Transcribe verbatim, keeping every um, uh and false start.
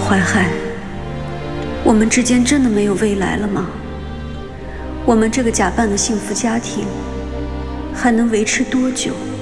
淮海，我们之间真的没有未来了吗？我们这个假扮的幸福家庭还能维持多久？